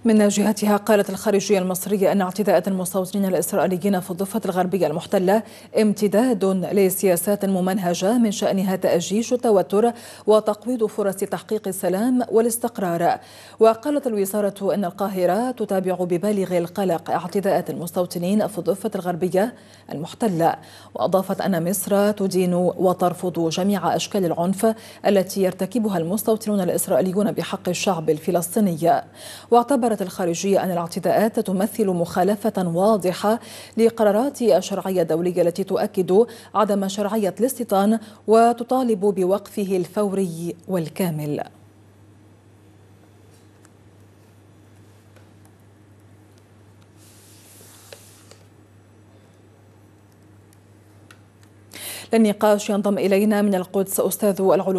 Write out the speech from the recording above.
من جهتها قالت الخارجية المصرية أن اعتداءات المستوطنين الإسرائيليين في الضفة الغربية المحتلة امتداد لسياسات ممنهجة من شأنها تأجيج التوتر وتقويض فرص تحقيق السلام والاستقرار. وقالت الوزارة أن القاهرة تتابع ببالغ القلق اعتداءات المستوطنين في الضفة الغربية المحتلة، وأضافت أن مصر تدين وترفض جميع أشكال العنف التي يرتكبها المستوطنون الإسرائيليون بحق الشعب الفلسطيني. واعتبرت الخارجية أن الاعتداءات تمثل مخالفة واضحة لقرارات الشرعية الدولية التي تؤكد عدم شرعية الاستيطان وتطالب بوقفه الفوري والكامل. للنقاش ينضم إلينا من القدس أستاذ العلوم